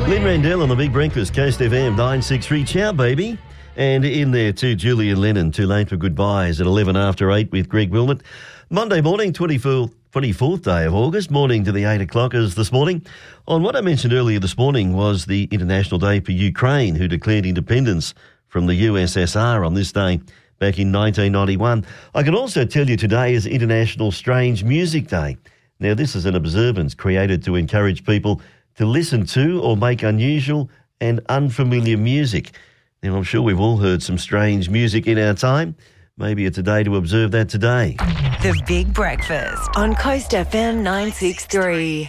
Lynn Randell on the Big Breakfast, Coast FM 963. Ciao, baby. And in there too, Julian Lennon, Too Late for Goodbyes at 11 after 8 with Greg Wilmot. Monday morning, 24th day of August, morning to the 8 o'clockers this morning. On what I mentioned earlier this morning was the International Day for Ukraine, who declared independence from the USSR on this day back in 1991. I can also tell you today is International Strange Music Day. Now, this is an observance created to encourage people to listen to or make unusual and unfamiliar music. Now, I'm sure we've all heard some strange music in our time. Maybe it's a day to observe that today. The Big Breakfast on Coast FM 963.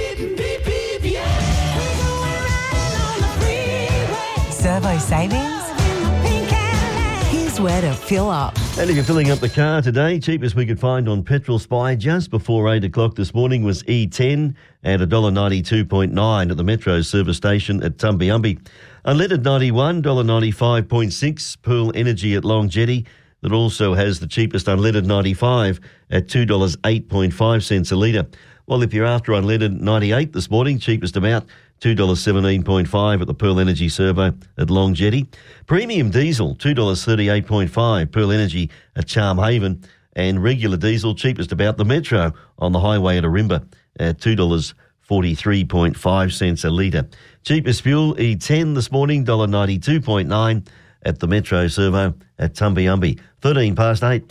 Servo savings? Here's where to fill up. And if you're filling up the car today, cheapest we could find on Petrol Spy just before 8 o'clock this morning was E10 at $1.92.9 at the Metro service station at Tumbiumbi. Unleaded 91, $1.95.6, Pearl Energy at Long Jetty. That also has the cheapest unleaded 95 at $2.08.5 a litre. Well, if you're after unleaded 98 this morning, cheapest amount, $2.17.5 at the Pearl Energy Servo at Long Jetty. Premium diesel, $2.38.5, Pearl Energy at Charm Haven. And regular diesel, cheapest about the Metro on the highway at Arimba at $2.43.5 a litre. Cheapest fuel, E10 this morning, $1.92.9 at the Metro Servo at Tumbiumbi. 13 past 8.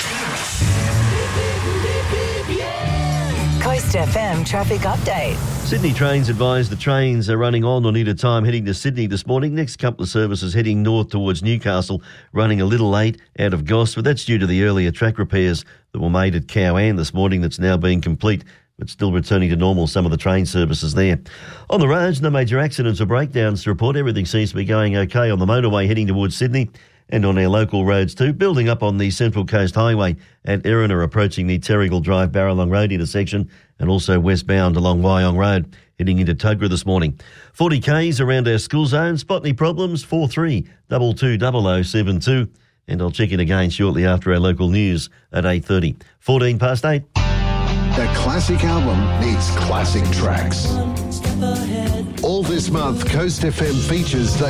Coast FM traffic update. Sydney Trains advise the trains are running on or near to time heading to Sydney this morning. Next couple of services heading north towards Newcastle, running a little late out of Gosford. That's due to the earlier track repairs that were made at Cowan this morning that's now being complete, but still returning to normal, some of the train services there. On the roads, no major accidents or breakdowns to report. Everything seems to be going okay on the motorway heading towards Sydney and on our local roads too. Building up on the Central Coast Highway at Erina, approaching the Terrigal Drive Barralong Road intersection, and also westbound along Wyong Road heading into Tuggerah this morning. 40 Ks around our school zone. Spot any problems? 43220072. And I'll check in again shortly after our local news at 8:30. 14 past 8. The classic album needs classic tracks. All this month, Coast FM features the